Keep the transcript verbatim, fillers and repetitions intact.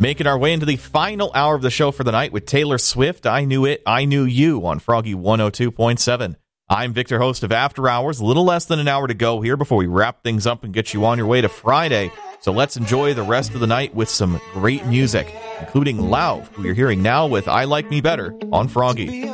Making our way into the final hour of the show for the night with Taylor Swift, I Knew It, I Knew You on Froggy one oh two point seven. I'm Victor, host of After Hours. A little less than an hour to go here before we wrap things up and get you on your way to Friday. So let's enjoy the rest of the night with some great music, including Lauv, who you're hearing now with I Like Me Better on Froggy.